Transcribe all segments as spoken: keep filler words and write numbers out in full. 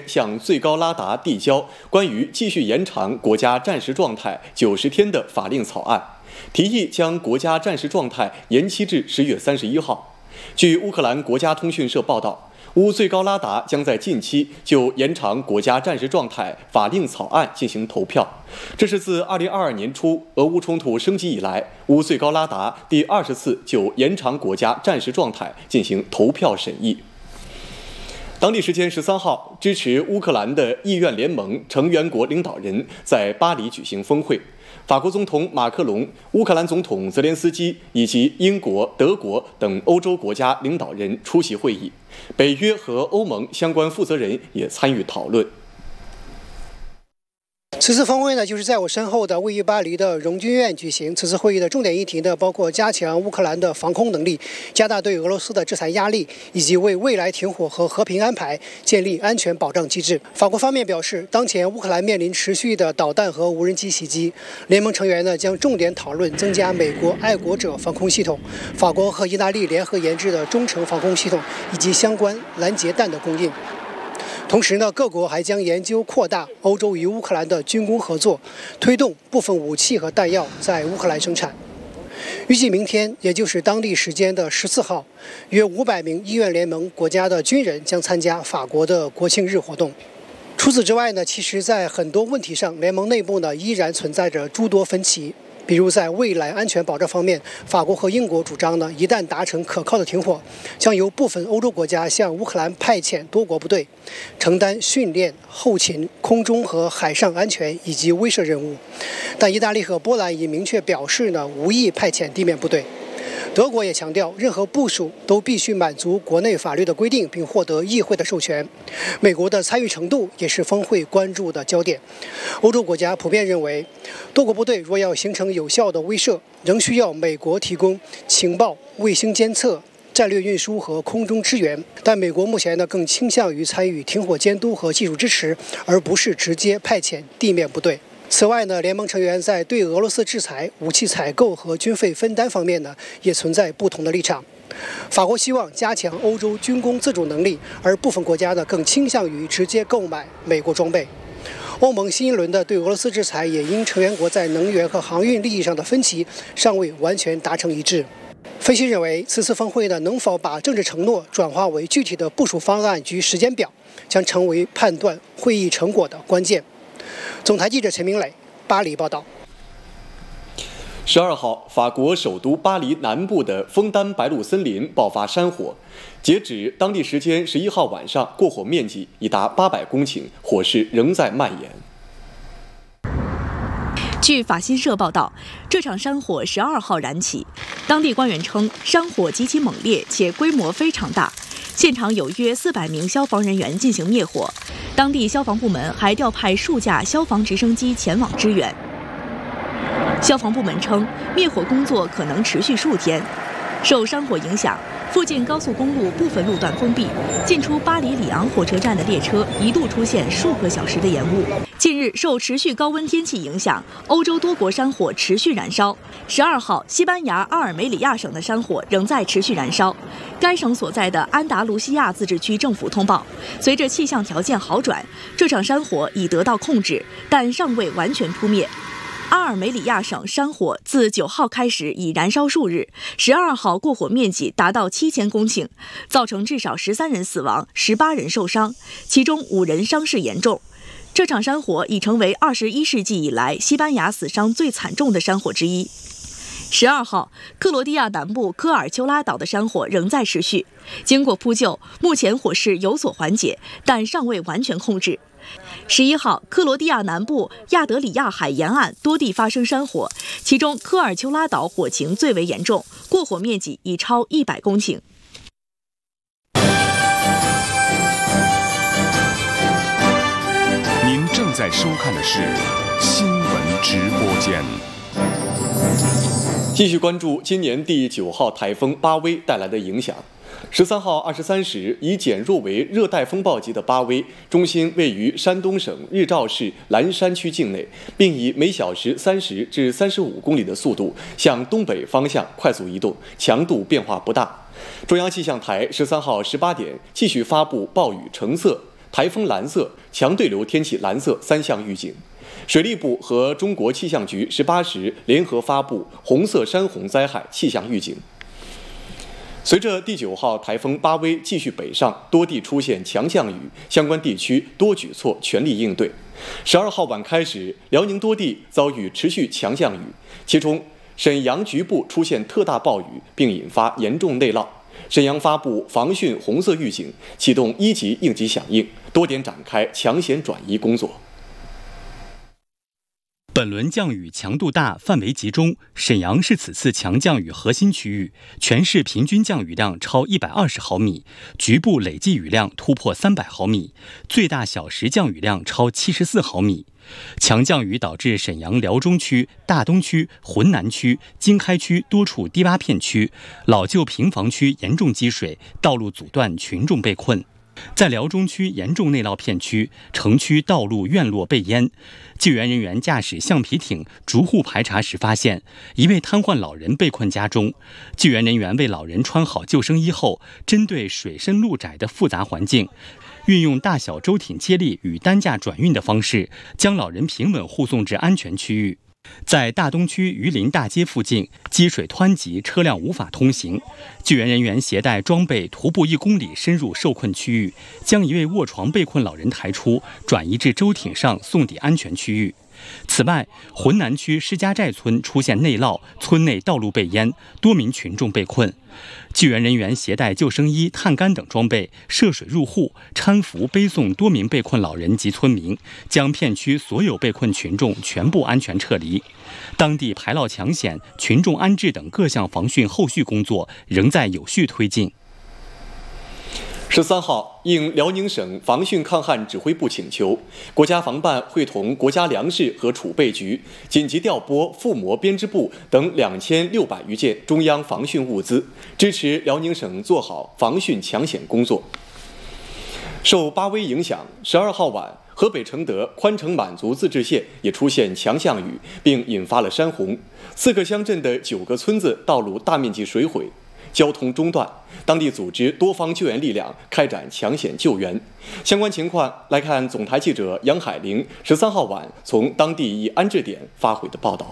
向最高拉达递交关于继续延长国家战时状态九十天的法令草案，提议将国家战时状态延期至十月三十一号。据乌克兰国家通讯社报道，乌最高拉达将在近期就延长国家战时状态法令草案进行投票，这是自二零二二年初俄乌冲突升级以来，乌最高拉达第二十次就延长国家战时状态进行投票审议。当地时间十三号，支持乌克兰的议院联盟成员国领导人在巴黎举行峰会。法国总统马克龙、乌克兰总统泽连斯基以及英国、德国等欧洲国家领导人出席会议，北约和欧盟相关负责人也参与讨论。 此次峰会呢，就是在我身后的位于巴黎的荣军院举行。此次会议的重点议题呢，包括加强乌克兰的防空能力，加大对俄罗斯的制裁压力，以及为未来停火和和平安排建立安全保障机制。法国方面表示，当前乌克兰面临持续的导弹和无人机袭击，联盟成员呢将重点讨论增加美国爱国者防空系统、法国和意大利联合研制的中程防空系统以及相关拦截弹的供应。同时呢，各国还将研究扩大欧洲与乌克兰的军工合作，推动部分武器和弹药在乌克兰生产。预计明天，也就是当地时间的十四号，约五百名议院联盟国家的军人将参加法国的国庆日活动。除此之外呢，其实在很多问题上，联盟内部呢依然存在着诸多分歧。比如在未来安全保障方面，法国和英国主张呢，一旦达成可靠的停火，将由部分欧洲国家向乌克兰派遣多国部队，承担训练、后勤、空中和海上安全以及威慑任务。但意大利和波兰已明确表示呢，无意派遣地面部队。德国也强调，任何部署都必须满足国内法律的规定，并获得议会的授权。美国的参与程度也是峰会关注的焦点。欧洲国家普遍认为，多国部队若要形成有效的威慑，仍需要美国提供情报、卫星监测、战略运输和空中支援。但美国目前呢，更倾向于参与停火监督和技术支持，而不是直接派遣地面部队。此外呢，联盟成员在对俄罗斯制裁、武器采购和军费分担方面呢，也存在不同的立场。法国希望加强欧洲军工自主能力，而部分国家呢更倾向于直接购买美国装备。欧盟新一轮的对俄罗斯制裁也因成员国在能源和航运利益上的分歧，尚未完全达成一致。分析认为，此次峰会呢能否把政治承诺转化为具体的部署方案及时间表，将成为判断会议成果的关键。总台记者陈明磊，巴黎报道。 十二号，法国首都巴黎南部的枫丹白露森林爆发山火，截止当地时间十一号晚上，过火面积已达八百公顷，火势仍在蔓延。 据法新社报道，这场山火十二号燃起，当地官员称，山火极其猛烈且规模非常大，现场有约四百名消防人员进行灭火，当地消防部门还调派数架消防直升机前往支援。消防部门称，灭火工作可能持续数天。受山火影响，附近高速公路部分路段封闭，进出巴黎里昂火车站的列车一度出现数个小时的延误。近日，受持续高温天气影响，欧洲多国山火持续燃烧。十二号，西班牙阿尔梅里亚省的山火仍在持续燃烧。该省所在的安达卢西亚自治区政府通报，随着气象条件好转，这场山火已得到控制，但尚未完全扑灭。阿尔梅里亚省山火自九号开始已燃烧数日，十二号过火面积达到七千公顷，造成至少十三人死亡、十八人受伤，其中五人伤势严重。这场山火已成为二十一世纪以来西班牙死伤最惨重的山火之一。十二号，克罗地亚南部科尔丘拉岛的山火仍在持续，经过扑救，目前火势有所缓解，但尚未完全控制。十一号，克罗地亚南部亚德里亚海沿岸多地发生山火，其中科尔丘拉岛火情最为严重，过火面积已超一百公顷。 您正在收看的是新闻直播间。 继续关注今年第九号台风巴威带来的影响。十三号二十三时，已减弱为热带风暴级的巴威中心位于山东省日照市蓝山区境内，并以每小时三十至三十五公里的速度向东北方向快速移动，强度变化不大。中央气象台十三号十八点继续发布暴雨橙色， 台风蓝色、强对流天气蓝色三项预警。水利部和中国气象局十八时联合发布红色山洪灾害气象预警。随着第九号台风巴威继续北上，多地出现强降雨，相关地区多举措全力应对。十二号晚开始，辽宁多地遭遇持续强降雨，其中沈阳局部出现特大暴雨，并引发严重内涝。沈阳发布防汛红色预警，启动一级应急响应，多点展开抢险转移工作。 本轮降雨强度大，范围集中，沈阳是此次强降雨核心区域，全市平均降雨量超一百二十毫米，局部累计雨量突破三百毫米，最大小时降雨量超七十四毫米。强降雨导致沈阳辽中区、大东区、浑南区、经开区多处低洼片区、老旧平房区严重积水，道路阻断，群众被困。在辽中区严重内涝片区，城区道路院落被淹。救援人员驾驶橡皮艇逐户排查时发现，一位瘫痪老人被困家中。救援人员为老人穿好救生衣后，针对水深路窄的复杂环境，运用大小舟艇接力与担架转运的方式，将老人平稳护送至安全区域。在大东区榆林大街附近，积水湍急，车辆无法通行。救援人员携带装备，徒步一公里深入受困区域，将一位卧床被困老人抬出，转移至舟艇上送抵安全区域。此外，浑南区施家寨村出现内涝，村内道路被淹，多名群众被困。救援人员携带救生衣、探杆等装备，涉水入户，搀扶背送多名被困老人及村民，将片区所有被困群众全部安全撤离。当地排涝抢险、群众安置等各项防汛后续工作仍在有序推进。 十三号，应辽宁省防汛抗旱指挥部请求，国家防办会同国家粮食和储备局紧急调拨附模编织部等两千六百余件中央防汛物资，支持辽宁省做好防汛抢险工作。受巴威影响，十二号晚，河北承德宽城满族自治县也出现强降雨，并引发了山洪，四个乡镇的九个村子道路大面积水毁，交通中断，当地组织多方救援力量开展抢险救援。相关情况来看，总台记者杨海玲十三号晚从当地一安置点发回的报道。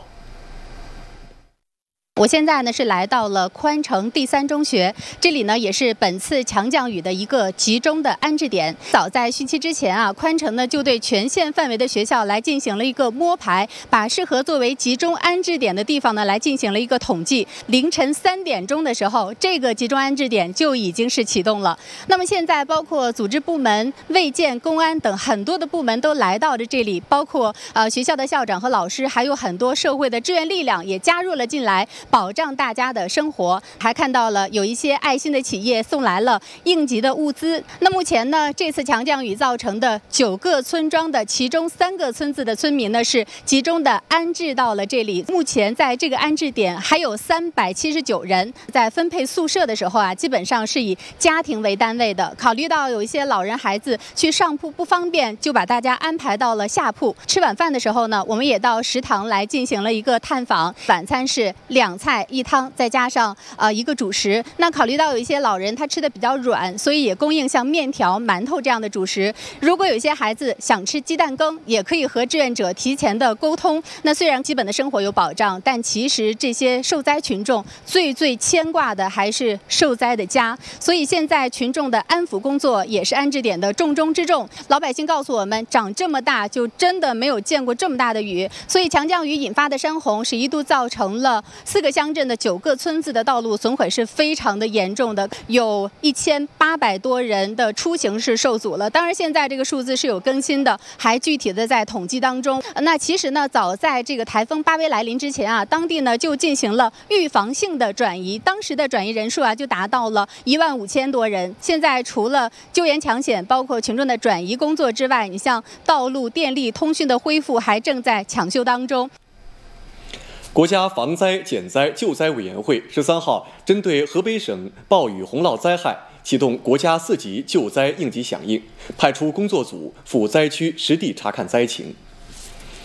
我现在呢是来到了宽城第三中学，这里呢也是本次强降雨的一个集中的安置点。早在汛期之前啊，宽城呢就对全县范围的学校来进行了一个摸排，把适合作为集中安置点的地方呢来进行了一个统计。凌晨三点钟的时候，这个集中安置点就已经是启动了。那么现在包括组织部门、卫健、公安等很多的部门都来到了这里，包括呃学校的校长和老师，还有很多社会的志愿力量也加入了进来，保障大家的生活。还看到了有一些爱心的企业送来了应急的物资。那目前呢，这次强降雨造成的九个村庄的其中三个村子的村民呢是集中的安置到了这里。目前在这个安置点还有三百七十九人。在分配宿舍的时候啊，基本上是以家庭为单位的。考虑到有一些老人孩子去上铺不方便，就把大家安排到了下铺。吃晚饭的时候呢，我们也到食堂来进行了一个探访。晚餐是两菜一汤，再加上呃一个主食。那考虑到有一些老人他吃的比较软，所以也供应像面条、馒头这样的主食。如果有一些孩子想吃鸡蛋羹，也可以和志愿者提前的沟通。那虽然基本的生活有保障，但其实这些受灾群众最最牵挂的还是受灾的家。所以现在群众的安抚工作也是安置点的重中之重。老百姓告诉我们，长这么大就真的没有见过这么大的雨。所以强降雨引发的山洪是一度造成了四个乡镇的九个村子的道路损毁是非常的严重的，有一千八百多人的出行是受阻了。当然现在这个数字是有更新的，还具体的在统计当中。那其实呢，早在这个台风巴威来临之前啊，当地呢就进行了预防性的转移，当时的转移人数啊就达到了一万五千多人。现在除了救援抢险，包括群众的转移工作之外，你像道路、电力、通讯的恢复还正在抢修当中。 国家防灾减灾救灾委员会十三号针对河北省暴雨洪涝灾害启动国家四级救灾应急响应，派出工作组赴灾区实地查看灾情。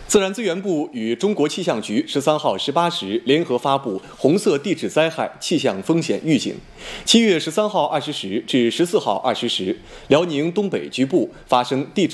自然资源部与中国气象局十三号十八时联合发布红色地质灾害气象风险预警。七月十三号二十时至十四号二十时，辽宁东北局部发生地质